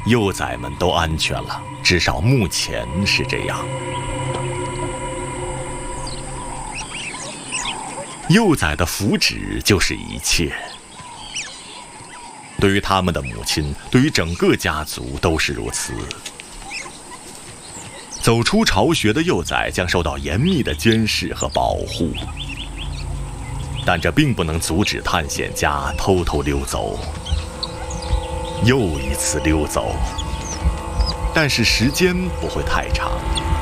幼崽们都安全了，至少目前是这样。幼崽的福祉就是一切，对于他们的母亲，对于整个家族都是如此。走出巢穴的幼崽将受到严密的监视和保护，但这并不能阻止探险家偷偷溜走，又一次溜走，但是时间不会太长。